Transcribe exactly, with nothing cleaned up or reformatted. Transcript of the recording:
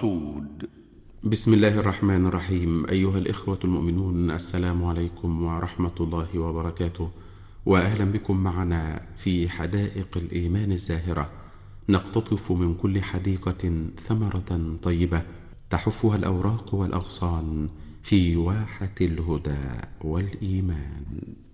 المقصود. بسم الله الرحمن الرحيم. أيها الإخوة المؤمنون، السلام عليكم ورحمة الله وبركاته، وأهلا بكم معنا في حدائق الإيمان الزاهرة. نقتطف من كل حديقة ثمرة طيبة تحفها الأوراق والأغصان في واحة الهدى والإيمان.